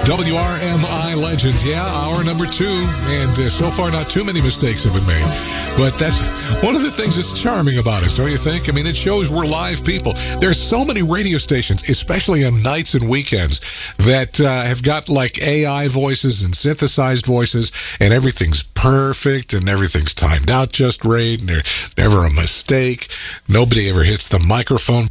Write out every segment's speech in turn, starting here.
WRMI Legends. Yeah, hour number 2. And so far, not too many mistakes have been made. But that's one of the things that's charming about us, don't you think? I mean, it shows we're live people. There's so many radio stations, especially on nights and weekends, that have got like AI voices and synthesized voices, and everything's perfect and everything's timed out just right, and there's never a mistake. Nobody ever hits the microphone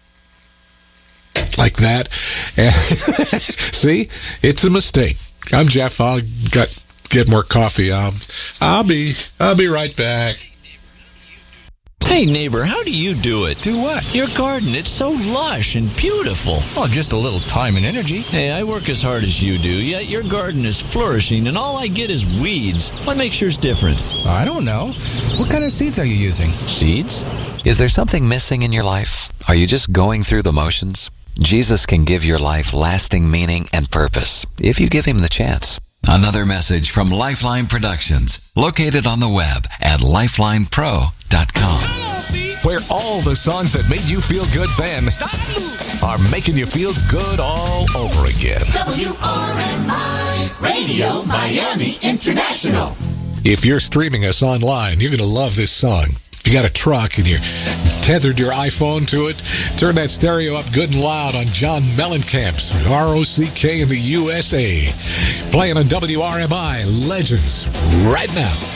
like that. See, it's a mistake. I'm Jeff. I'll get more coffee. I'll be right back. Hey, neighbor, how do you do it? Do what? Your garden, it's so lush and beautiful. Oh, just a little time and energy. Hey, I work as hard as you do, yet your garden is flourishing, and all I get is weeds. What makes yours different? I don't know. What kind of seeds are you using? Seeds? Is there something missing in your life? Are you just going through the motions? Jesus can give your life lasting meaning and purpose if you give him the chance. Another message from Lifeline Productions, located on the web at lifelinepro.com. Where all the songs that made you feel good then are making you feel good all over again. WRMI Radio Miami International. If you're streaming us online, you're going to love this song. If you got a truck and you're tethered your iPhone to it, turn that stereo up good and loud on John Mellencamp's ROCK in the USA. Playing on WRMI Legends right now.